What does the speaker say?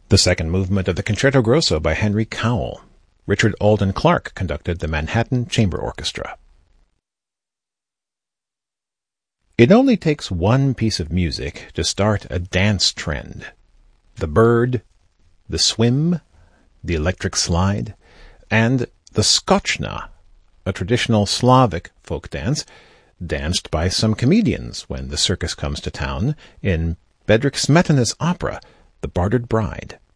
The second movement of the Concerto Grosso by Henry Cowell. Richard Alden Clark conducted the Manhattan Chamber Orchestra. It only takes one piece of music to start a dance trend. The bird, the swim, the electric slide, and the skoczna, a traditional Slavic folk dance, danced by some comedians when the circus comes to town in Bedřich Smetana's opera, The Bartered Bride.